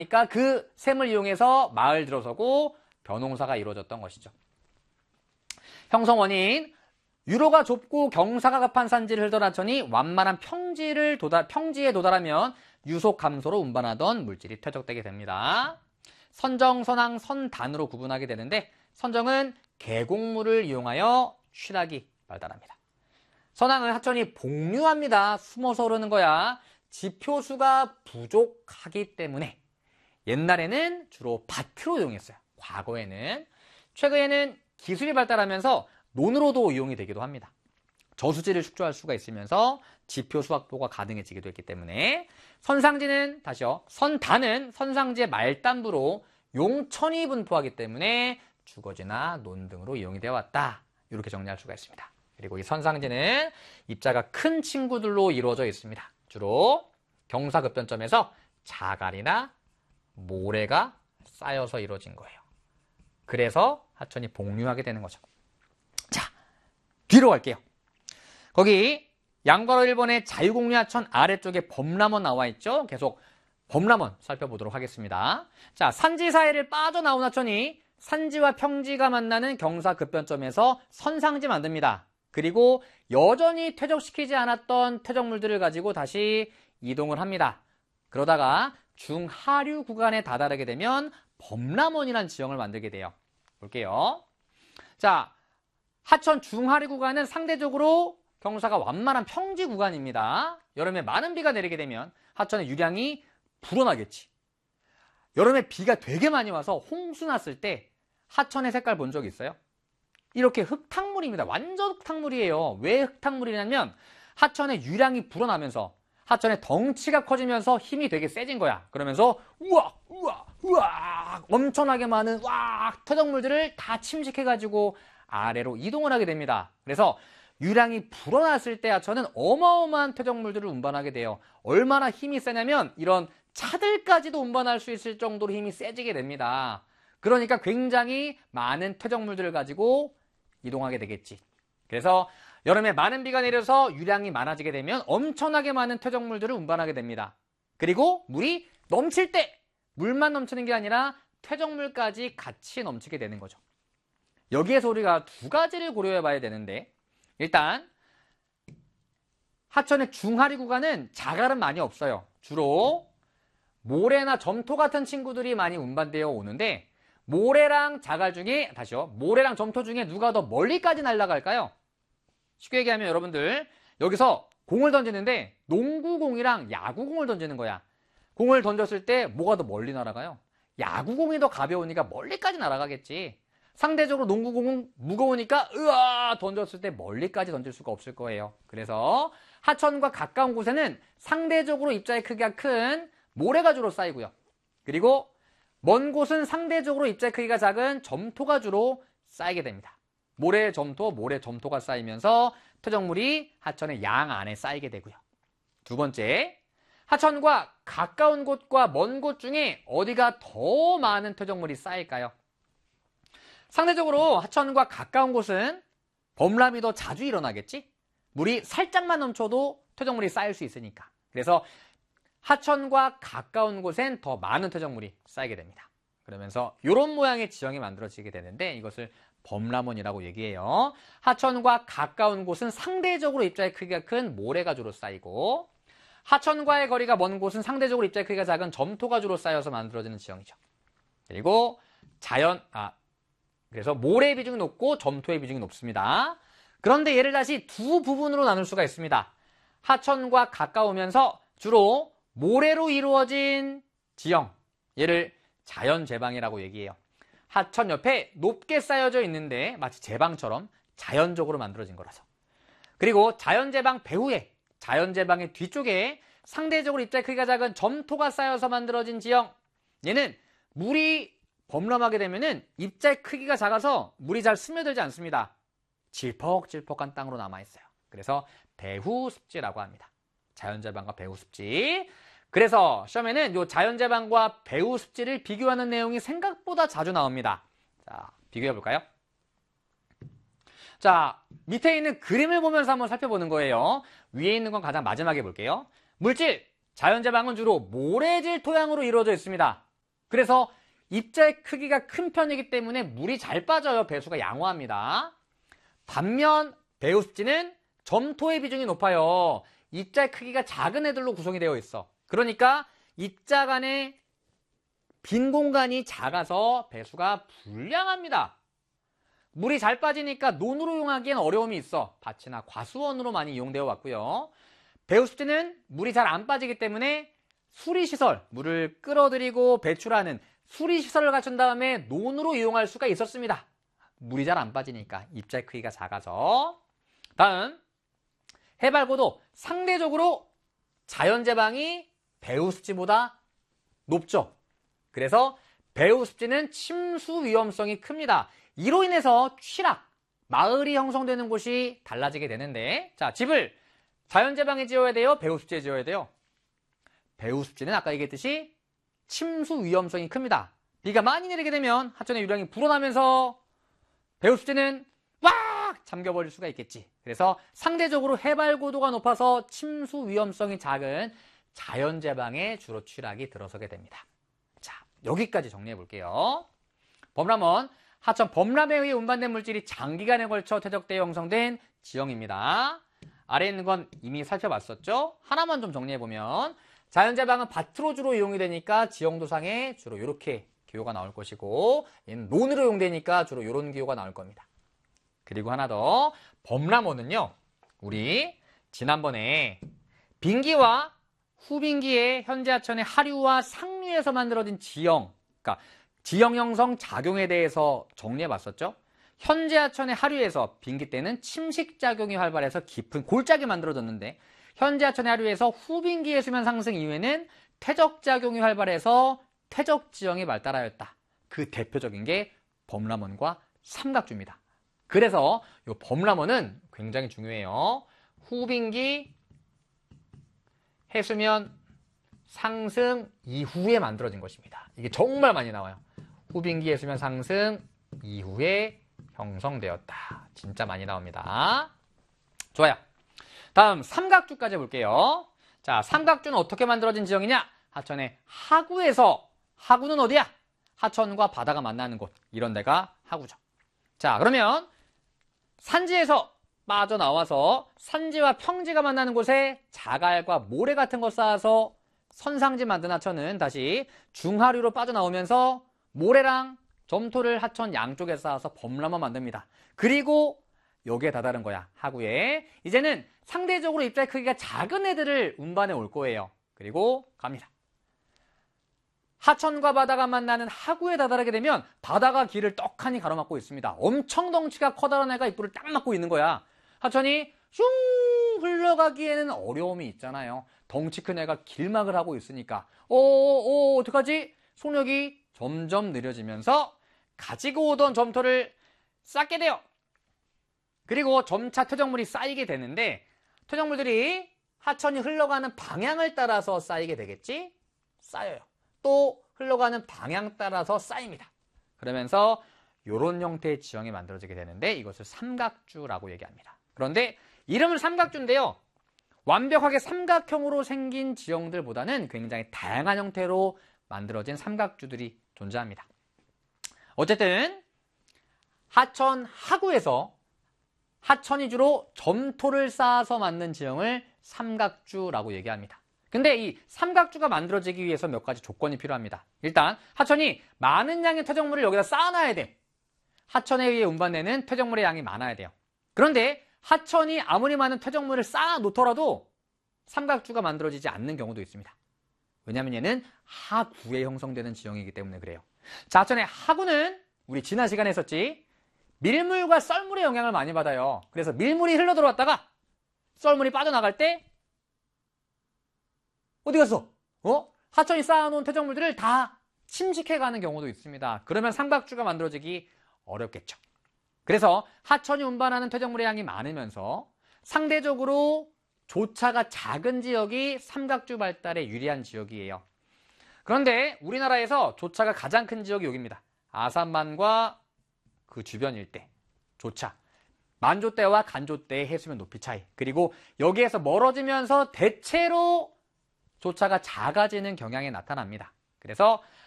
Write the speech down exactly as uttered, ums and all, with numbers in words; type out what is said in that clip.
그러니까 그 셈을 이용해서 마을 들어서고 벼농사가 이루어졌던 것이죠. 형성 원인, 유로가 좁고 경사가 급한 산지를 흘러나더니 완만한 평지를 도달, 평지에 도달하면 유속 감소로 운반하던 물질이 퇴적되게 됩니다. 선정, 선항, 선단으로 구분하게 되는데 선정은 계곡물을 이용하여 취락이 발달합니다. 선항은 하천이 복류합니다. 숨어서 흐르는 거야. 지표수가 부족하기 때문에 옛날에는 주로 밭으로 이용했어요. 과거에는. 최근에는 기술이 발달하면서 논으로도 이용이 되기도 합니다. 저수지를 축조할 수가 있으면서 지표수 확보가 가능해지기도 했기 때문에 선상지는 다시요. 선단은 선상지의 말단부로 용천이 분포하기 때문에 주거지나 논 등으로 이용이 되어 왔다. 이렇게 정리할 수가 있습니다. 그리고 이 선상지는 입자가 큰 친구들로 이루어져 있습니다. 주로 경사급변점에서 자갈이나 모래가 쌓여서 이루어진 거예요. 그래서 하천이 복류하게 되는 거죠. 자, 뒤로 갈게요. 거기 양과로 일본의 자유공유 하천 아래쪽에 범람원 나와 있죠. 계속 범람원 살펴보도록 하겠습니다. 자, 산지 사이를 빠져나온 하천이 산지와 평지가 만나는 경사급변점에서 선상지 만듭니다. 그리고 여전히 퇴적시키지 않았던 퇴적물들을 가지고 다시 이동을 합니다. 그러다가 중하류 구간에 다다르게 되면 범람원이라는 지형을 만들게 돼요. 볼게요. 자, 하천 중하류 구간은 상대적으로 경사가 완만한 평지 구간입니다. 여름에 많은 비가 내리게 되면 하천의 유량이 불어나겠지. 여름에 비가 되게 많이 와서 홍수 났을 때 하천의 색깔 본 적 있어요? 이렇게 흙탕물입니다. 완전 흙탕물이에요. 왜 흙탕물이냐면 하천의 유량이 불어나면서 하천의 덩치가 커지면서 힘이 되게 세진 거야. 그러면서 우악 우악 우악 엄청나게 많은 와 퇴적물들을 다 침식해가지고 아래로 이동을 하게 됩니다. 그래서 유량이 불어났을 때 하천은 어마어마한 퇴적물들을 운반하게 돼요. 얼마나 힘이 세냐면 이런 차들까지도 운반할 수 있을 정도로 힘이 세지게 됩니다. 그러니까 굉장히 많은 퇴적물들을 가지고 이동하게 되겠지. 그래서 여름에 많은 비가 내려서 유량이 많아지게 되면 엄청나게 많은 퇴적물들을 운반하게 됩니다. 그리고 물이 넘칠 때 물만 넘치는 게 아니라 퇴적물까지 같이 넘치게 되는 거죠. 여기에서 우리가 두 가지를 고려해 봐야 되는데 일단 하천의 중하류 구간은 자갈은 많이 없어요. 주로 모래나 점토 같은 친구들이 많이 운반되어 오는데 모래랑 자갈 중에 다시요. 모래랑 점토 중에 누가 더 멀리까지 날아갈까요? 쉽게 얘기하면 여러분들 여기서 공을 던지는데 농구공이랑 야구공을 던지는 거야. 공을 던졌을 때 뭐가 더 멀리 날아가요? 야구공이 더 가벼우니까 멀리까지 날아가겠지. 상대적으로 농구공은 무거우니까 으아 던졌을 때 멀리까지 던질 수가 없을 거예요. 그래서 하천과 가까운 곳에는 상대적으로 입자의 크기가 큰 모래가 주로 쌓이고요. 그리고 먼 곳은 상대적으로 입자의 크기가 작은 점토가 주로 쌓이게 됩니다. 모래 점토, 모래 점토가 쌓이면서 퇴적물이 하천의 양 안에 쌓이게 되고요. 두 번째, 하천과 가까운 곳과 먼 곳 중에 어디가 더 많은 퇴적물이 쌓일까요? 상대적으로 하천과 가까운 곳은 범람이 더 자주 일어나겠지? 물이 살짝만 넘쳐도 퇴적물이 쌓일 수 있으니까. 그래서 하천과 가까운 곳엔 더 많은 퇴적물이 쌓이게 됩니다. 그러면서 이런 모양의 지형이 만들어지게 되는데 이것을 범람원이라고 얘기해요. 하천과 가까운 곳은 상대적으로 입자의 크기가 큰 모래가 주로 쌓이고 하천과의 거리가 먼 곳은 상대적으로 입자의 크기가 작은 점토가 주로 쌓여서 만들어지는 지형이죠. 그리고 자연, 아, 그래서 모래의 비중이 높고 점토의 비중이 높습니다. 그런데 얘를 다시 두 부분으로 나눌 수가 있습니다. 하천과 가까우면서 주로 모래로 이루어진 지형, 얘를 자연제방이라고 얘기해요. 하천 옆에 높게 쌓여져 있는데 마치 제방처럼 자연적으로 만들어진 거라서. 그리고 자연제방 배후에, 자연제방의 뒤쪽에 상대적으로 입자의 크기가 작은 점토가 쌓여서 만들어진 지형, 얘는 물이 범람하게 되면은 입자의 크기가 작아서 물이 잘 스며들지 않습니다. 질퍽질퍽한 땅으로 남아있어요. 그래서 배후습지라고 합니다. 자연제방과 배후습지. 그래서 시험에는 이 자연제방과 배후습지를 비교하는 내용이 생각보다 자주 나옵니다. 자, 비교해 볼까요? 자, 밑에 있는 그림을 보면서 한번 살펴보는 거예요. 위에 있는 건 가장 마지막에 볼게요. 물질, 자연제방은 주로 모래질 토양으로 이루어져 있습니다. 그래서 입자의 크기가 큰 편이기 때문에 물이 잘 빠져요. 배수가 양호합니다. 반면 배우습지는 점토의 비중이 높아요. 입자의 크기가 작은 애들로 구성이 되어 있어. 그러니까 입자 간의 빈 공간이 작아서 배수가 불량합니다. 물이 잘 빠지니까 논으로 이용하기엔 어려움이 있어. 밭이나 과수원으로 많이 이용되어 왔고요. 배우습지는 물이 잘 안 빠지기 때문에 수리시설, 물을 끌어들이고 배출하는 수리시설을 갖춘 다음에 논으로 이용할 수가 있었습니다. 물이 잘 안 빠지니까 입자의 크기가 작아서. 다음, 해발고도 상대적으로 자연재방이 배우습지보다 높죠. 그래서 배우습지는 침수 위험성이 큽니다. 이로 인해서 취락, 마을이 형성되는 곳이 달라지게 되는데, 자, 집을 자연재방에 지어야 돼요? 배우습지에 지어야 돼요? 배우습지는 아까 얘기했듯이 침수 위험성이 큽니다. 비가 많이 내리게 되면 하천의 유량이 불어나면서 배우습지는 꽉 잠겨버릴 수가 있겠지. 그래서 상대적으로 해발고도가 높아서 침수 위험성이 작은 자연재방에 주로 취락이 들어서게 됩니다. 자, 여기까지 정리해 볼게요. 범람원, 하천 범람에 의해 운반된 물질이 장기간에 걸쳐 퇴적되어 형성된 지형입니다. 아래에 있는 건 이미 살펴봤었죠? 하나만 좀 정리해보면 자연재방은 밭으로 주로 이용이 되니까 지형도상에 주로 이렇게 기호가 나올 것이고, 얘는 논으로 이용되니까 주로 이런 기호가 나올 겁니다. 그리고 하나 더, 범람원은요, 우리 지난번에 빙기와 후빙기의 현재 하천의 하류와 상류에서 만들어진 지형, 그러니까 지형 형성 작용에 대해서 정리해 봤었죠. 현재 하천의 하류에서 빙기 때는 침식 작용이 활발해서 깊은 골짜기 만들어졌는데, 현재 하천의 하류에서 후빙기의 수면 상승 이후에는 퇴적 작용이 활발해서 퇴적 지형이 발달하였다. 그 대표적인 게 범람원과 삼각주입니다. 그래서 이 범람원은 굉장히 중요해요. 후빙기 해수면 상승 이후에 만들어진 것입니다. 이게 정말 많이 나와요. 후빙기 해수면 상승 이후에 형성되었다. 진짜 많이 나옵니다. 좋아요. 다음 삼각주까지 볼게요. 자, 삼각주는 어떻게 만들어진 지형이냐? 하천의 하구에서, 하구는 어디야? 하천과 바다가 만나는 곳, 이런 데가 하구죠. 자, 그러면 산지에서 빠져나와서 산지와 평지가 만나는 곳에 자갈과 모래 같은 거 쌓아서 선상지 만든 하천은 다시 중하류로 빠져나오면서 모래랑 점토를 하천 양쪽에 쌓아서 범람원 만듭니다. 그리고 여기에 다다른 거야, 하구에. 이제는 상대적으로 입자의 크기가 작은 애들을 운반해 올 거예요. 그리고 갑니다. 하천과 바다가 만나는 하구에 다다르게 되면 바다가 길을 떡하니 가로막고 있습니다. 엄청 덩치가 커다란 애가 입구를 딱 막고 있는 거야. 하천이 슝 흘러가기에는 어려움이 있잖아요. 덩치 큰 애가 길막을 하고 있으니까 어어 어떡하지? 속력이 점점 느려지면서 가지고 오던 점토를 쌓게 돼요. 그리고 점차 퇴적물이 쌓이게 되는데, 퇴적물들이 하천이 흘러가는 방향을 따라서 쌓이게 되겠지? 쌓여요. 또 흘러가는 방향 따라서 쌓입니다. 그러면서 이런 형태의 지형이 만들어지게 되는데, 이것을 삼각주라고 얘기합니다. 그런데 이름은 삼각주인데요, 완벽하게 삼각형으로 생긴 지형들보다는 굉장히 다양한 형태로 만들어진 삼각주들이 존재합니다. 어쨌든 하천 하구에서 하천이 주로 점토를 쌓아서 만든 지형을 삼각주라고 얘기합니다. 근데 이 삼각주가 만들어지기 위해서 몇 가지 조건이 필요합니다. 일단 하천이 많은 양의 퇴적물을 여기다 쌓아놔야 돼. 하천에 의해 운반되는 퇴적물의 양이 많아야 돼요. 그런데 하천이 아무리 많은 퇴적물을 쌓아 놓더라도 삼각주가 만들어지지 않는 경우도 있습니다. 왜냐하면 얘는 하구에 형성되는 지형이기 때문에 그래요. 자, 하천의 하구는 우리 지난 시간에 했었지, 밀물과 썰물의 영향을 많이 받아요. 그래서 밀물이 흘러 들어왔다가 썰물이 빠져나갈 때 어디 갔어? 어? 하천이 쌓아놓은 퇴적물들을 다 침식해가는 경우도 있습니다. 그러면 삼각주가 만들어지기 어렵겠죠. 그래서 하천이 운반하는 퇴적물의 양이 많으면서 상대적으로 조차가 작은 지역이 삼각주 발달에 유리한 지역이에요. 그런데 우리나라에서 조차가 가장 큰 지역이 여기입니다. 아산만과 그 주변 일대, 조차. 만조대와 간조대의 해수면 높이 차이. 그리고 여기에서 멀어지면서 대체로 조차가 작아지는 경향이 나타납니다. 그래서